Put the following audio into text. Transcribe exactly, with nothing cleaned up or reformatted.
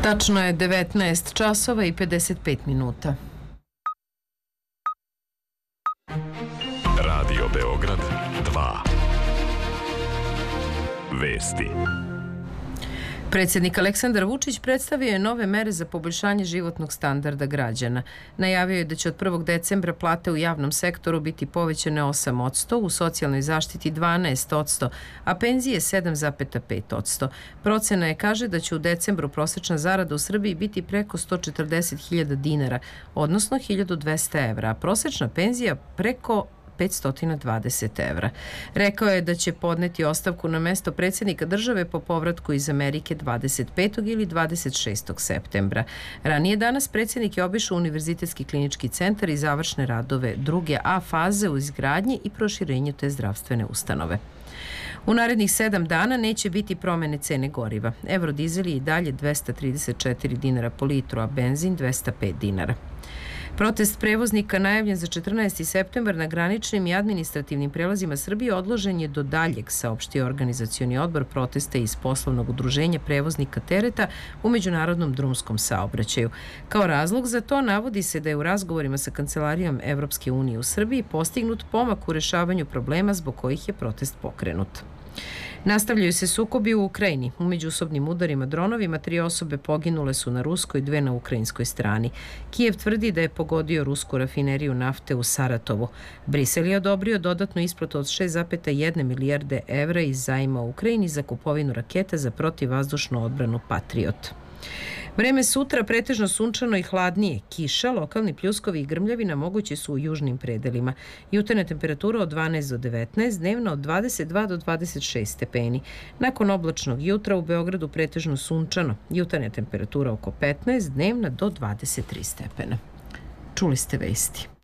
Tačno je devetnaest časova i pedeset pet minuta. Radio Beograd dva. Vesti. Predsjednik Aleksandar Vučić predstavio je nove mere za poboljšanje životnog standarda građana. Najavio je da će od prvog decembra plate u javnom sektoru biti povećane osam posto, u socijalnoj zaštiti dvanaest posto, a penzije sedam zarez pet posto. Procena je, kaže, da će u decembru prosečna zarada u Srbiji biti preko sto četrdeset hiljada dinara, odnosno hiljadu dvesta evra, a prosečna penzija preko petsto dvadeset evra. Rekao je da će podneti ostavku na mesto predsjednika države po povratku iz Amerike dvadeset petog ili dvadeset šestog septembra. Ranije danas predsjednik je obišao Univerzitetski klinički centar i završne radove druge A faze u izgradnji i proširenju te zdravstvene ustanove. U narednih sedam dana neće biti promene cene goriva. Eurodizel je i dalje dvesta trideset četiri dinara po litru, a benzin dvesta pet dinara. Protest prevoznika najavljen za četrnaesti septembar na graničnim i administrativnim prelazima Srbije odložen je do daljeg, saopštio organizacioni odbor protesta iz poslovnog udruženja prevoznika tereta u međunarodnom drumskom saobraćaju. Kao razlog za to navodi se da je u razgovorima sa Kancelarijom Evropske unije u Srbiji postignut pomak u rešavanju problema zbog kojih je protest pokrenut. Nastavljaju se sukobi u Ukrajini. U međusobnim udarima dronovima tri osobe poginule su na ruskoj, dve na ukrajinskoj strani. Kijev tvrdi da je pogodio rusku rafineriju nafte u Saratovu. Brisel je odobrio dodatnu isplatu od šest zarez jedna milijarde evra iz zajma u Ukrajini za kupovinu raketa za protivvazdušnu odbranu Patriot. Vreme sutra pretežno sunčano i hladnije. Kiša, lokalni pljuskovi i grmljavina mogući su u južnim predelima. Jutarnja temperatura od dvanaest do devetnaest, dnevno od dvadeset dva do dvadeset šest stepeni. Nakon oblačnog jutra u Beogradu pretežno sunčano. Jutarnja temperatura oko petnaest, dnevna do dvadeset tri stepena. Čuli ste vesti.